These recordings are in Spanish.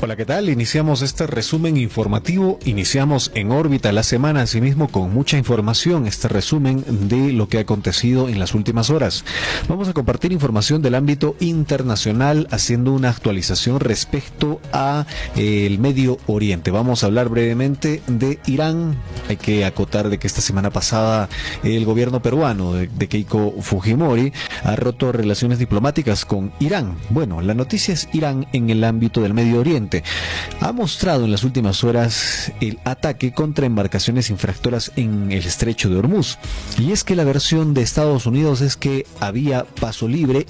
Hola, ¿qué tal? Iniciamos este resumen informativo, iniciamos en órbita la semana, asimismo con mucha información, este resumen de lo que ha acontecido en las últimas horas. Vamos a compartir información del ámbito internacional, haciendo una actualización respecto a el Medio Oriente. Vamos a hablar brevemente de Irán. Hay que acotar de que esta semana pasada el gobierno peruano de Keiko Fujimori ha roto relaciones diplomáticas con Irán. Bueno, la noticia es Irán en el ámbito del Medio Oriente. Ha mostrado en las últimas horas el ataque contra embarcaciones infractoras en el estrecho de Hormuz. Y es que la versión de Estados Unidos es que había paso libre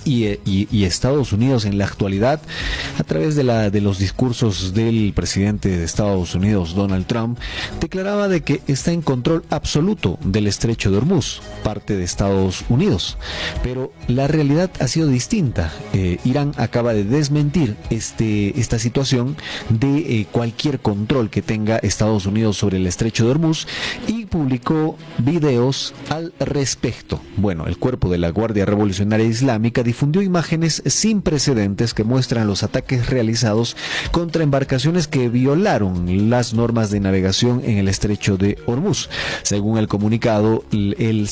y Estados Unidos en la actualidad, a través de los discursos del presidente de Estados Unidos, Donald Trump, declaraba de que está en control absoluto del estrecho de Hormuz, parte de Estados Unidos. Pero la realidad ha sido distinta. Irán acaba de desmentir esta situación de cualquier control que tenga Estados Unidos sobre el estrecho de Hormuz y publicó videos al respecto. Bueno, el cuerpo de la Guardia Revolucionaria Islámica difundió imágenes sin precedentes que muestran los ataques realizados contra embarcaciones que violaron las normas de navegación en el estrecho de Hormuz. Según el comunicado, el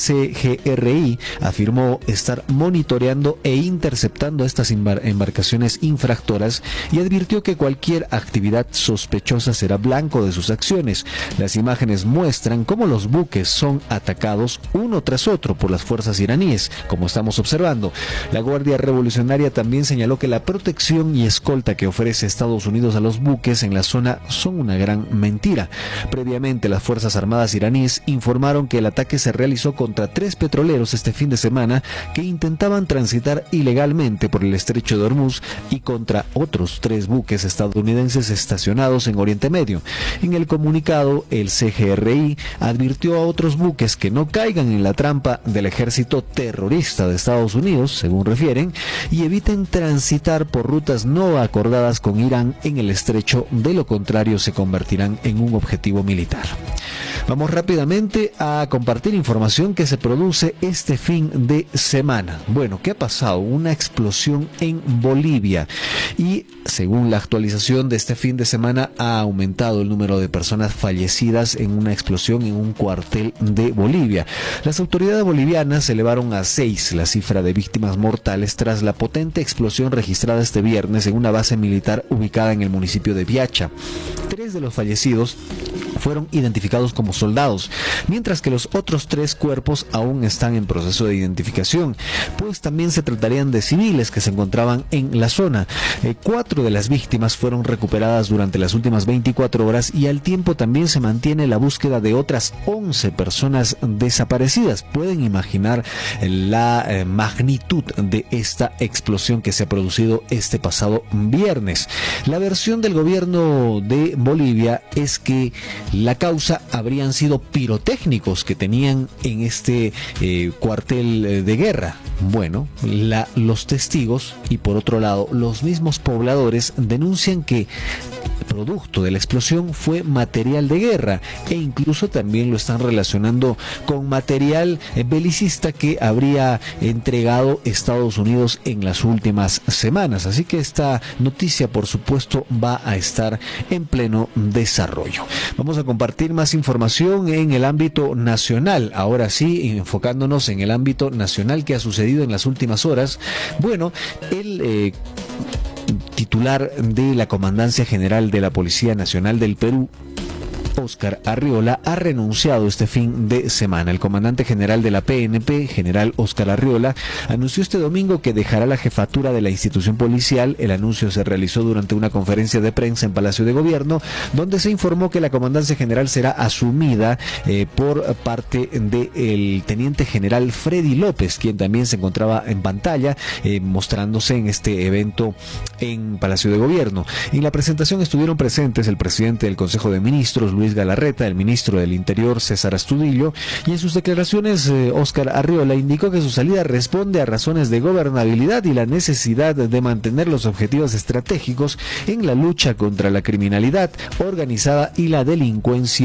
CGRI afirmó estar monitoreando e interceptando estas embarcaciones infractoras y advirtió que cualquier actividad sospechosa será blanco de sus acciones. Las imágenes muestran cómo los buques son atacados uno tras otro por las fuerzas iraníes, como estamos observando. La Guardia Revolucionaria también señaló que la protección y escolta que ofrece Estados Unidos a los buques en la zona son una gran mentira. Previamente, las Fuerzas Armadas iraníes informaron que el ataque se realizó contra 3 petroleros este fin de semana que intentaban transitar ilegalmente por el estrecho de Hormuz y contra otros 3 buques estadounidenses estacionados en Oriente Medio. En el comunicado, el CGRI advirtió a otros buques que no caigan en la trampa del ejército terrorista de Estados Unidos, según refieren, y eviten transitar por rutas no acordadas con Irán en el estrecho, de lo contrario se convertirán en un objetivo militar. Vamos rápidamente a compartir información que se produce este fin de semana. Bueno, ¿qué ha pasado? Una explosión en Bolivia y según la actualización de este fin de semana ha aumentado el número de personas fallecidas en una explosión en un cuartel de Bolivia. Las autoridades bolivianas elevaron a 6 la cifra de víctimas mortales tras la potente explosión registrada este viernes en una base militar ubicada en el municipio de Viacha. 3 de los fallecidos fueron identificados como soldados, mientras que los otros 3 cuerpos aún están en proceso de identificación, pues también se tratarían de civiles que se encontraban en la zona. 4 de las víctimas fueron recuperadas durante las últimas 24 horas y al tiempo también se mantiene la búsqueda de otras 11 personas desaparecidas. Pueden imaginar la magnitud de esta explosión que se ha producido este pasado viernes. La versión del gobierno de Bolivia es que la causa habrían sido pirotécnicos que tenían en este cuartel de guerra. Bueno, los testigos y por otro lado los mismos pobladores denuncian que producto de la explosión fue material de guerra e incluso también lo están relacionando con material belicista que habría entregado Estados Unidos en las últimas semanas. Así que esta noticia, por supuesto, va a estar en pleno desarrollo. Vamos a compartir más información en el ámbito nacional. Ahora sí, enfocándonos en el ámbito nacional que ha sucedido en las últimas horas. Bueno, el titular de la Comandancia General de la Policía Nacional del Perú, Óscar Arriola, ha renunciado este fin de semana. El comandante general de la PNP, general Óscar Arriola, anunció este domingo que dejará la jefatura de la institución policial. El anuncio se realizó durante una conferencia de prensa en Palacio de Gobierno, donde se informó que la comandancia general será asumida por parte del teniente general Freddy López, quien también se encontraba en pantalla mostrándose en este evento en Palacio de Gobierno. En la presentación estuvieron presentes el presidente del Consejo de Ministros, Luis Galarreta, el ministro del Interior, César Astudillo, y en sus declaraciones Óscar Arriola indicó que su salida responde a razones de gobernabilidad y la necesidad de mantener los objetivos estratégicos en la lucha contra la criminalidad organizada y la delincuencia